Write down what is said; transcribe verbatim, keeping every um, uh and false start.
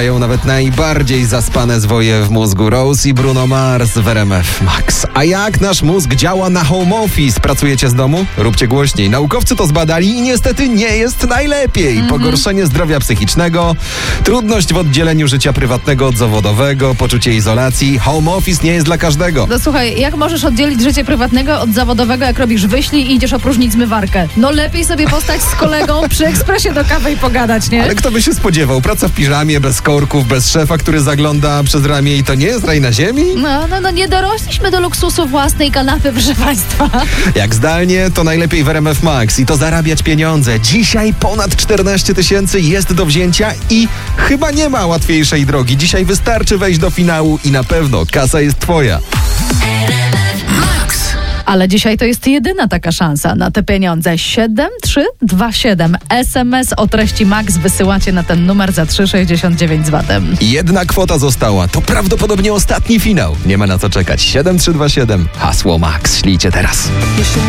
Nawet najbardziej zaspane zwoje w mózgu. Rose i Bruno Mars w R M F Max. A jak nasz mózg działa na home office? Pracujecie z domu? Róbcie głośniej. Naukowcy to zbadali i niestety nie jest najlepiej. Mm-hmm. Pogorszenie zdrowia psychicznego, trudność w oddzieleniu życia prywatnego od zawodowego, poczucie izolacji. Home office nie jest dla każdego. No słuchaj, jak możesz oddzielić życie prywatnego od zawodowego, jak robisz wyślij i idziesz opróżnić zmywarkę? No lepiej sobie postać z kolegą przy ekspresie do kawy i pogadać, nie? Ale kto by się spodziewał? Praca w piżamie, bez korków, bez szefa, który zagląda przez ramię i to nie jest raj na ziemi? No, no, no nie dorośliśmy do luksusu własnej kanapy, proszę państwa. Jak zdalnie, to najlepiej w R M F Max i to zarabiać pieniądze. Dzisiaj ponad czternaście tysięcy jest do wzięcia i chyba nie ma łatwiejszej drogi. Dzisiaj wystarczy wejść do finału i na pewno kasa jest twoja. Ale dzisiaj to jest jedyna taka szansa na te pieniądze. siedem trzy dwa siedem. S M S o treści Max wysyłacie na ten numer za trzy sześćdziesiąt dziewięć z vatem. Jedna kwota została. To prawdopodobnie ostatni finał. Nie ma na co czekać. siedem trzy dwa siedem. Hasło Max. Ślijcie teraz.